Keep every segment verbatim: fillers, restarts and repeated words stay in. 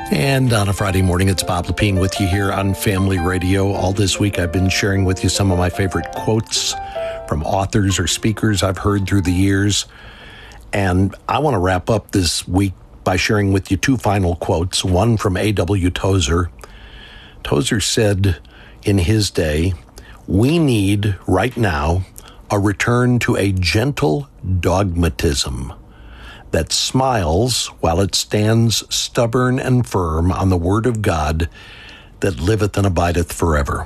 And on a Friday morning, it's Bob Lepine with you here on Family Radio. All this week, I've been sharing with you some of my favorite quotes from authors or speakers I've heard through the years. And I want to wrap up this week by sharing with you two final quotes, one from A W Tozer. Tozer said in his day, "We need right now a return to a gentle dogmatism that smiles while it stands stubborn and firm on the word of God that liveth and abideth forever."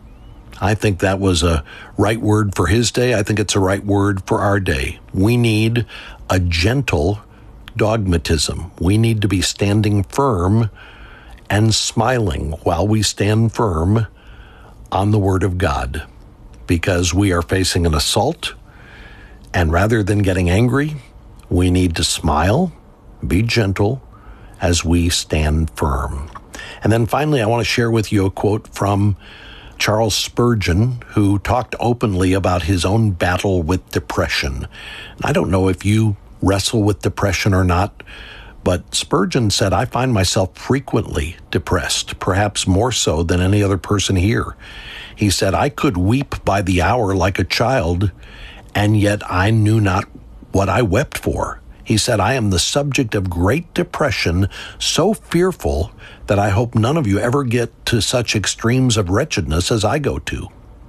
I think that was a right word for his day. I think it's a right word for our day. We need a gentle dogmatism. We need to be standing firm and smiling while we stand firm on the word of God, because we are facing an assault, and rather than getting angry, we need to smile, be gentle as we stand firm. And then finally, I want to share with you a quote from Charles Spurgeon, who talked openly about his own battle with depression. I don't know if you wrestle with depression or not, but Spurgeon said, "I find myself frequently depressed, perhaps more so than any other person here." He said, "I could weep by the hour like a child, and yet I knew not what I wept for." He said, "I am the subject of great depression, so fearful that I hope none of you ever get to such extremes of wretchedness as I go to."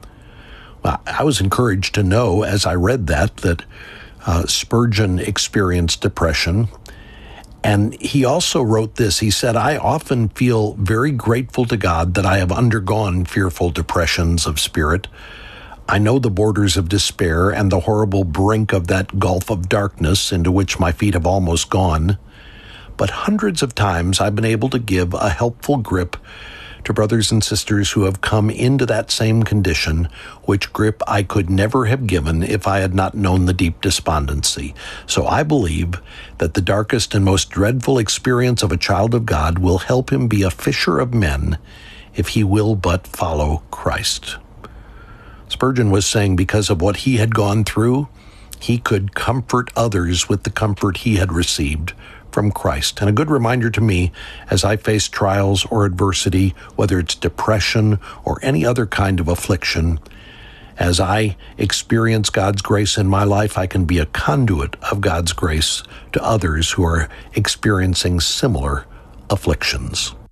Well, I was encouraged to know as I read that, that uh, Spurgeon experienced depression. And he also wrote this. He said, "I often feel very grateful to God that I have undergone fearful depressions of spirit. I know the borders of despair and the horrible brink of that gulf of darkness into which my feet have almost gone. But hundreds of times I've been able to give a helpful grip to brothers and sisters who have come into that same condition, which grip I could never have given if I had not known the deep despondency. So I believe that the darkest and most dreadful experience of a child of God will help him be a fisher of men if he will but follow Christ." Spurgeon was saying because of what he had gone through, he could comfort others with the comfort he had received from Christ. And a good reminder to me as I face trials or adversity, whether it's depression or any other kind of affliction, as I experience God's grace in my life, I can be a conduit of God's grace to others who are experiencing similar afflictions.